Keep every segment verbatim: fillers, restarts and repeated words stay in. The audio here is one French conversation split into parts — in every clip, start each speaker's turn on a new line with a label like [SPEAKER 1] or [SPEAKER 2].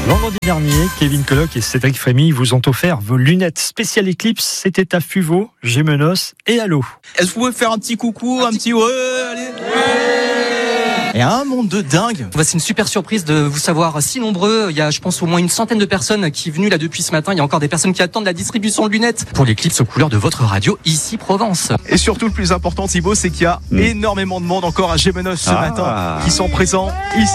[SPEAKER 1] Vendredi dernier, Kevin Colloc et Cédric Frémy vous ont offert vos lunettes spéciales Eclipse. C'était à Fuveau, Gémenos et Allo.
[SPEAKER 2] Est-ce que vous pouvez faire un petit coucou, un, un petit ouais, allez ouais. Et un monde de dingue.
[SPEAKER 3] C'est une super surprise de vous savoir si nombreux. Il y a, je pense, au moins une centaine de personnes qui sont venues là depuis ce matin. Il y a encore des personnes qui attendent la distribution de lunettes pour l'Eclipse aux couleurs de votre radio, ici Provence.
[SPEAKER 2] Et surtout, le plus important, Thibaut, c'est qu'il y a mmh. énormément de monde encore à Gémenos ce ah. matin qui sont présents ici.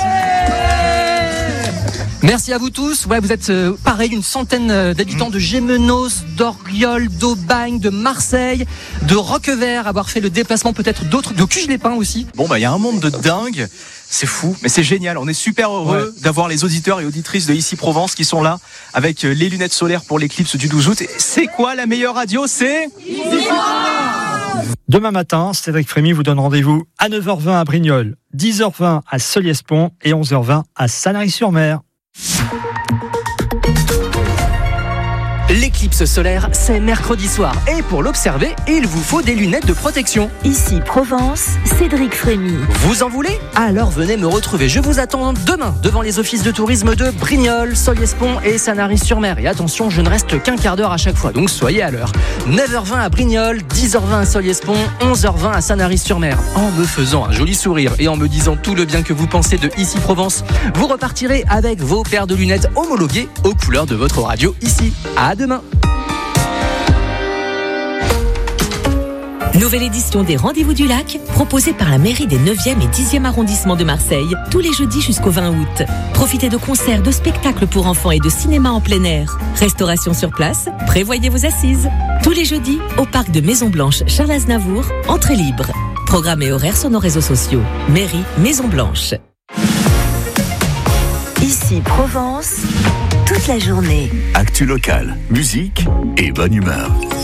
[SPEAKER 3] Merci à vous tous. Ouais, vous êtes euh, pareil, une centaine euh, d'habitants mmh. de Gémenos, d'Orgueil, d'Aubagne, de Marseille, de Roquevert, avoir fait le déplacement peut-être d'autres, de Cuges-les-Pins aussi.
[SPEAKER 2] Bon, bah, il y a un monde de dingue. C'est fou, mais c'est génial. On est super heureux ouais. d'avoir les auditeurs et auditrices de Ici Provence qui sont là avec les lunettes solaires pour l'éclipse du douze août. Et c'est quoi la meilleure radio? C'est Ici Provence.
[SPEAKER 1] Demain matin, Cédric Frémy vous donne rendez-vous à neuf heures vingt à Brignoles, dix heures vingt à Solliès-Pont et onze heures vingt à Sanary-sur-Mer.
[SPEAKER 3] L'éclipse solaire, c'est mercredi soir. Et pour l'observer, il vous faut des lunettes de protection.
[SPEAKER 4] Ici Provence, Cédric Frémy.
[SPEAKER 3] Vous en voulez? Alors venez me retrouver. Je vous attends demain devant les offices de tourisme de Brignoles, Solliès-Pont et Sanary-sur-Mer. Et attention, je ne reste qu'un quart d'heure à chaque fois, donc soyez à l'heure. neuf heures vingt à Brignoles, dix heures vingt à Solliès-Pont, onze heures vingt à Sanary-sur-Mer. En me faisant un joli sourire et en me disant tout le bien que vous pensez de Ici Provence, vous repartirez avec vos paires de lunettes homologuées aux couleurs de votre radio ici. À demain.
[SPEAKER 4] Nouvelle édition des Rendez-vous du Lac, proposée par la mairie des neuvième et dixième arrondissements de Marseille, tous les jeudis jusqu'au vingt août. Profitez de concerts, de spectacles pour enfants et de cinéma en plein air. Restauration sur place, prévoyez vos assises. Tous les jeudis, au parc de Maison Blanche Charles Aznavour, entrée libre. Programme et horaires sur nos réseaux sociaux. Mairie Maison Blanche. Ici Provence, toute la journée.
[SPEAKER 5] Actu locale, musique et bonne humeur.